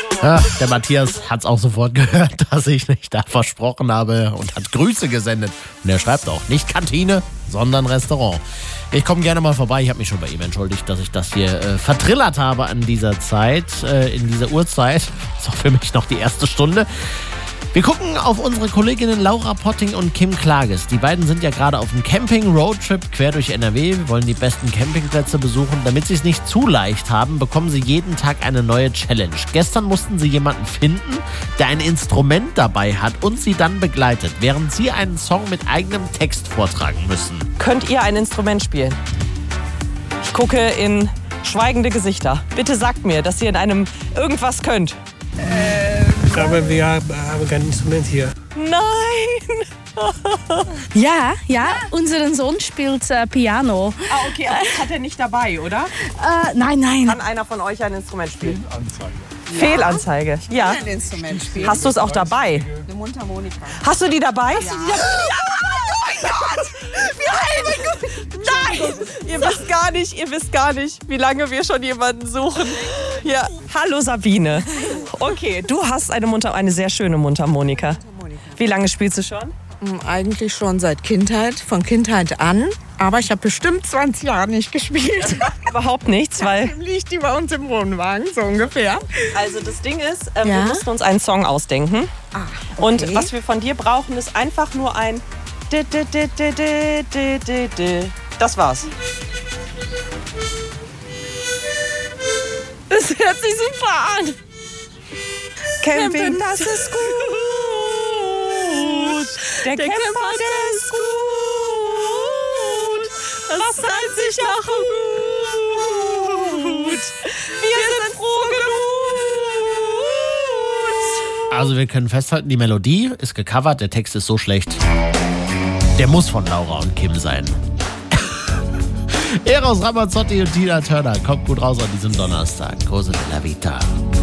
Ja, der Matthias hat es auch sofort gehört, dass ich nicht da versprochen habe und hat Grüße gesendet. Und er schreibt auch, nicht Kantine, sondern Restaurant. Ich komme gerne mal vorbei. Ich habe mich schon bei ihm entschuldigt, dass ich das hier vertrillert habe an dieser Zeit, in dieser Uhrzeit. Ist auch für mich noch die erste Stunde. Wir gucken auf unsere Kolleginnen Laura Potting und Kim Klages. Die beiden sind ja gerade auf einem Camping-Roadtrip quer durch NRW. Wir wollen die besten Campingplätze besuchen. Damit sie es nicht zu leicht haben, bekommen sie jeden Tag eine neue Challenge. Gestern mussten sie jemanden finden, der ein Instrument dabei hat und sie dann begleitet, während sie einen Song mit eigenem Text vortragen müssen. Könnt ihr ein Instrument spielen? Ich gucke in schweigende Gesichter. Bitte sagt mir, dass ihr in einem irgendwas könnt. Aber wir haben kein Instrument hier. Nein! Ja, unser Sohn spielt Piano. Ah, okay, aber das hat er nicht dabei, oder? Nein. Kann einer von euch ein Instrument spielen? Fehlanzeige. Ja. Ein Instrument spielen. Hast du es auch dabei? Eine Mundharmonika. Hast du die dabei? Ja. Nein! Ihr wisst gar nicht, wie lange wir schon jemanden suchen. Ja. Hallo Sabine. Okay, du hast eine sehr schöne Mundharmonika. Wie lange spielst du schon? Eigentlich schon seit Kindheit, von Kindheit an. Aber ich habe bestimmt 20 Jahre nicht gespielt. Überhaupt nichts, weil... Liegt die bei uns im Wohnwagen, so ungefähr. Also das Ding ist, wir mussten uns einen Song ausdenken. Okay. Und was wir von dir brauchen, ist einfach nur ein... Das war's. Das hört sich super an. Camping, das ist gut. Der Camper, der ist gut. Das reimt sich nach gut. Wir sind froh genug. Also wir können festhalten, die Melodie ist gecovert, der Text ist so schlecht. Der muss von Laura und Kim sein. Eros Ramazzotti und Tina Turner kommt gut raus an diesem Donnerstag. Cose della Vita.